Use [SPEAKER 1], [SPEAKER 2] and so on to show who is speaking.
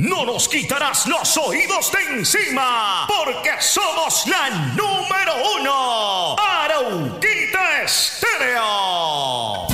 [SPEAKER 1] No nos quitarás los oídos de encima, porque somos la número 1.